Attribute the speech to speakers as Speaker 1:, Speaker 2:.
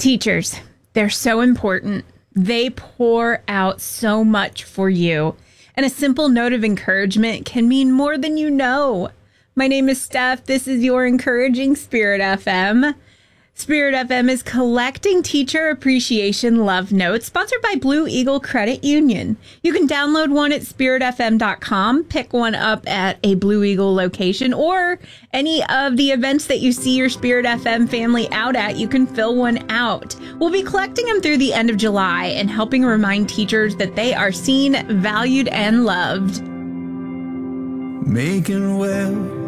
Speaker 1: Teachers, they're so important. They pour out so much for you. And a simple note of encouragement can mean more than you know. My name is Steph. This is your Encouraging Spirit FM. Spirit FM is collecting teacher appreciation love notes sponsored by Blue Eagle Credit Union. You can download one at spiritfm.com, pick one up at a Blue Eagle location, or any of the events that you see your Spirit FM family out at, you can fill one out. We'll be collecting them through the end of July and helping remind teachers that they are seen, valued, and loved.
Speaker 2: Making well